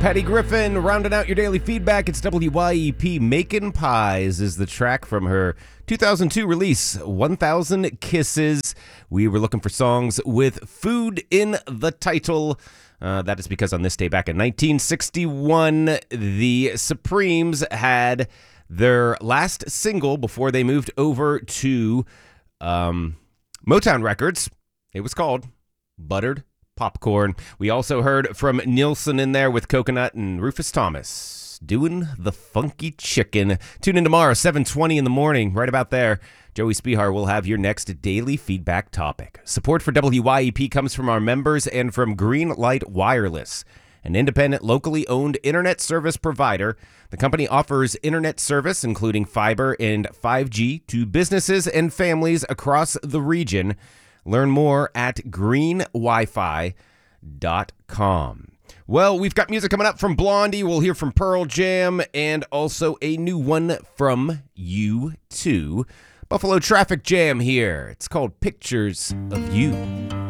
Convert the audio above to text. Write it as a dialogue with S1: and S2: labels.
S1: Patty Griffin rounding out your daily feedback. It's WYEP. Makin' Pies is the track from her 2002 release, 1000 Kisses. We were looking for songs with food in the title. That is because on this day back in 1961, the Supremes had their last single before they moved over to Motown Records. It was called Buttered Popcorn. We also heard from Nielsen in there with Coconut and Rufus Thomas doing the funky chicken. Tune in tomorrow, 7:20 in the morning, right about there. Joey Spihar will have your next daily feedback topic. Support for WYEP comes from our members and from Greenlight Wireless, an independent, locally owned internet service provider. The company offers internet service, including fiber and 5G, to businesses and families across the region. Learn more at greenwifi.com. Well, we've got music coming up from Blondie. We'll hear from Pearl Jam and also a new one from U2. Buffalo Traffic Jam here. It's called Pictures of You.